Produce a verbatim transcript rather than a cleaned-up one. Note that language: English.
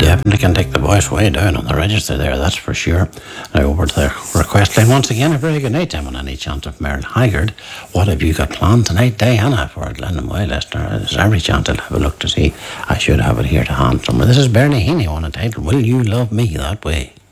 definitely can take the voice way down on the register there, that's for sure. Now over to the request line once again. A very good night, Tim, on any chance of Merle Haggard. What have you got planned tonight, Diana, for Glenmoy listener? There's every chance I'll have a look to see. I should have it here to hand somewhere. This is Bernie Heaney on a title, Will You Love Me That Way?